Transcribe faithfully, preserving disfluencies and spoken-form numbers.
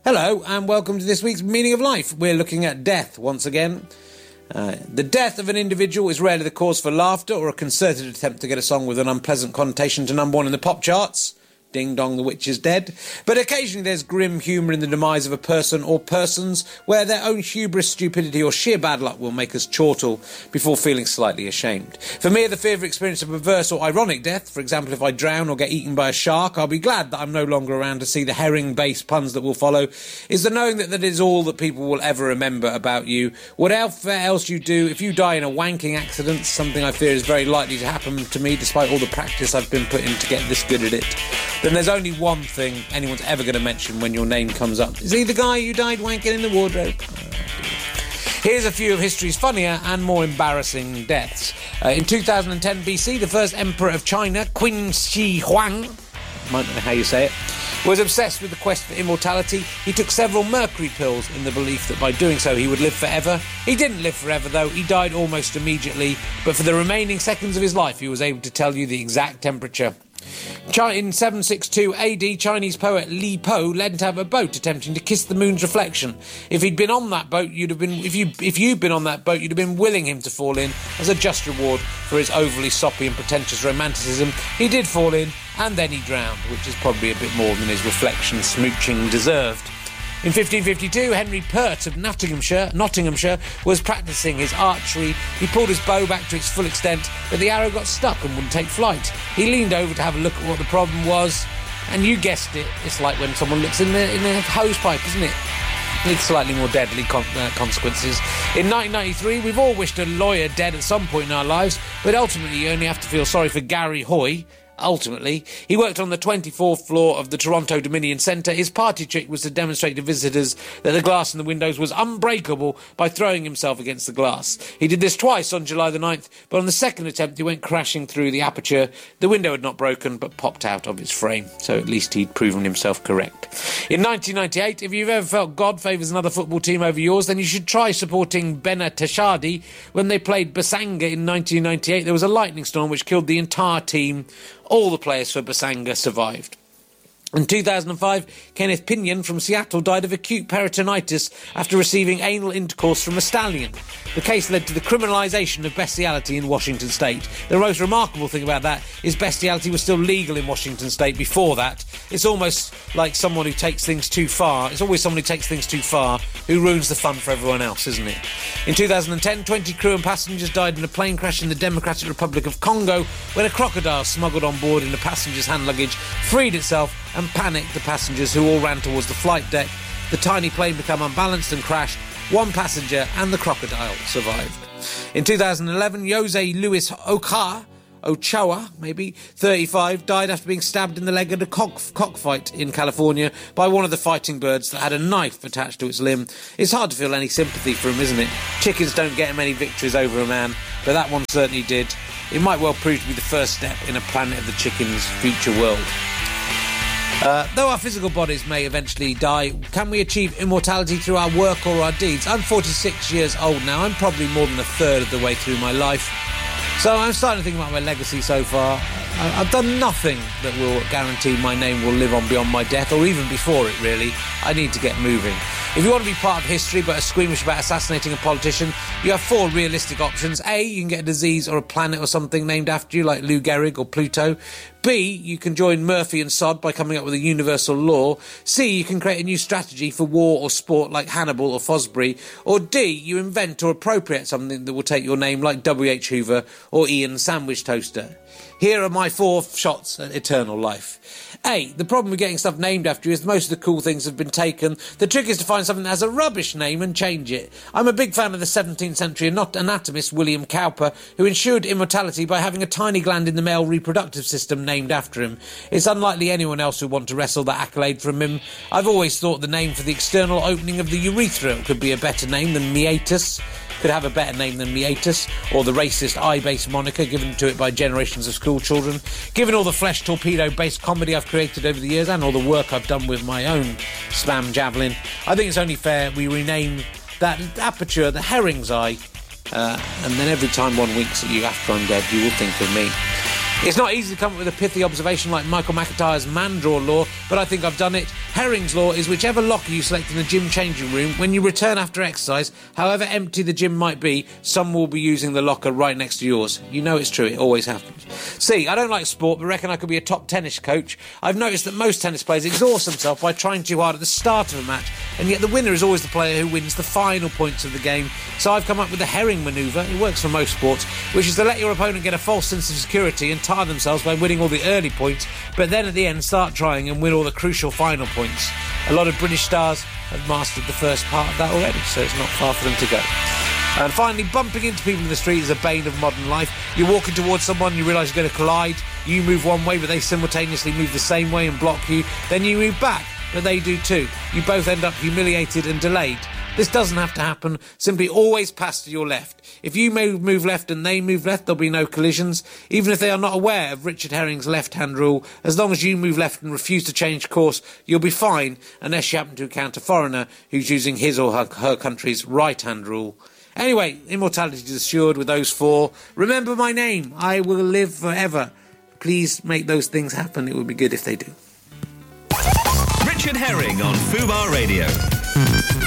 Hello and welcome to this week's Meaning of Life. We're looking at death once again. Uh, the death of an individual is rarely the cause for laughter or a concerted attempt to get a song with an unpleasant connotation to number one in the pop charts. Ding dong, the witch is dead. But occasionally there's grim humour in the demise of a person or persons where their own hubris, stupidity or sheer bad luck will make us chortle before feeling slightly ashamed. For me, the fear of experience of perverse or ironic death, for example if I drown or get eaten by a shark, I'll be glad that I'm no longer around to see the herring-based puns that will follow, is the knowing that that is all that people will ever remember about you. Whatever else you do, if you die in a wanking accident, something I fear is very likely to happen to me despite all the practice I've been put in to get this good at it, then there's only one thing anyone's ever going to mention when your name comes up. Is he the guy who died wanking in the wardrobe? Here's a few of history's funnier and more embarrassing deaths. Uh, in two thousand ten B C, the first emperor of China, Qin Shi Huang, might not know how you say it, was obsessed with the quest for immortality. He took several mercury pills in the belief that by doing so he would live forever. He didn't live forever though, he died almost immediately, but for the remaining seconds of his life he was able to tell you the exact temperature. In seven sixty-two A D, Chinese poet Li Po lent out a boat attempting to kiss the moon's reflection. If he'd been on that boat, you'd have been if you if you'd been on that boat, you'd have been willing him to fall in as a just reward for his overly soppy and pretentious romanticism. He did fall in, and then he drowned, which is probably a bit more than his reflection smooching deserved. In fifteen fifty-two, Henry Pert of Nottinghamshire, Nottinghamshire was practising his archery. He pulled his bow back to its full extent, but the arrow got stuck and wouldn't take flight. He leaned over to have a look at what the problem was, and you guessed it, it's like when someone looks in the in the hose pipe, isn't it? With slightly more deadly con- uh, consequences. In nineteen ninety-three, we've all wished a lawyer dead at some point in our lives, but ultimately you only have to feel sorry for Gary Hoy. Ultimately, he worked on the twenty-fourth floor of the Toronto Dominion Centre. His party trick was to demonstrate to visitors that the glass in the windows was unbreakable by throwing himself against the glass. He did this twice on July the ninth, but on the second attempt he went crashing through the aperture. The window had not broken, but popped out of its frame, so at least he'd proven himself correct. In nineteen ninety-eight, if you've ever felt God favours another football team over yours, then you should try supporting Benetashadi. When they played Basanga in nineteen ninety-eight, there was a lightning storm which killed the entire team. All the players for Basanga survived. In two thousand five, Kenneth Pinion from Seattle died of acute peritonitis after receiving anal intercourse from a stallion. The case led to the criminalisation of bestiality in Washington state. The most remarkable thing about that is bestiality was still legal in Washington state before that. It's almost like someone who takes things too far. It's always someone who takes things too far who ruins the fun for everyone else, isn't it? In two thousand ten, twenty crew and passengers died in a plane crash in the Democratic Republic of Congo when a crocodile smuggled on board in the passengers' hand luggage freed itself and panicked the passengers who all ran towards the flight deck. The tiny plane became unbalanced and crashed. One passenger and the crocodile survived. In two thousand eleven, Jose Luis Ochoa, Ochoa, maybe, thirty-five, died after being stabbed in the leg at a cock- cockfight in California by one of the fighting birds that had a knife attached to its limb. It's hard to feel any sympathy for him, isn't it? Chickens don't get many victories over a man, but that one certainly did. It might well prove to be the first step in a Planet of the Chickens future world. Uh, though our physical bodies may eventually die, can we achieve immortality through our work or our deeds? I'm forty-six years old now. I'm probably more than a third of the way through my life. So I'm starting to think about my legacy so far. I've done nothing that will guarantee my name will live on beyond my death, or even before it, really. I need to get moving. If you want to be part of history but are squeamish about assassinating a politician, you have four realistic options. A, you can get a disease or a planet or something named after you, like Lou Gehrig or Pluto. B, you can join Murphy and Sod by coming up with a universal law. C, you can create a new strategy for war or sport like Hannibal or Fosbury. Or D, you invent or appropriate something that will take your name like W H Hoover or Ian Sandwich Toaster. Here are my four shots at eternal life. A, the problem with getting stuff named after you is most of the cool things have been taken. The trick is to find something that has a rubbish name and change it. I'm a big fan of the seventeenth century anatomist William Cowper, who ensured immortality by having a tiny gland in the male reproductive system named after him. It's unlikely anyone else would want to wrestle that accolade from him. I've always thought the name for the external opening of the urethra could be a better name than meatus. Could have a better name than meatus, or the racist I-based moniker given to it by generations of school children. Given all the flesh torpedo-based comedy I've created over the years and all the work I've done with my own spam javelin, I think it's only fair we rename that aperture the Herring's Eye, uh, and then every time one winks at you after I'm dead, you will think of me. It's not easy to come up with a pithy observation like Michael McIntyre's man-draw law, but I think I've done it. Herring's law is whichever locker you select in the gym changing room, when you return after exercise, however empty the gym might be, some will be using the locker right next to yours. You know it's true, it always happens. See, I don't like sport, but reckon I could be a top tennis coach. I've noticed that most tennis players exhaust themselves by trying too hard at the start of a match, and yet the winner is always the player who wins the final points of the game. So I've come up with the Herring manoeuvre, it works for most sports, which is to let your opponent get a false sense of security and tire themselves by winning all the early points, but then at the end start trying and win all the crucial final points. A lot of British stars have mastered the first part of that already, so it's not far for them to go. And finally, bumping into people in the street is a bane of modern life. You're walking towards someone, you realise you're going to collide, you move one way, but they simultaneously move the same way and block you, then you move back, but they do too. You both end up humiliated and delayed. This doesn't have to happen, simply always pass to your left. If you move left and they move left, there'll be no collisions, even if they are not aware of Richard Herring's left-hand rule. As long as you move left and refuse to change course, you'll be fine, unless you happen to encounter a foreigner who's using his or her, her country's right-hand rule. Anyway, immortality is assured with those four. Remember my name, I will live forever. Please make those things happen, it would be good if they do. Richard Herring on Fubar Radio.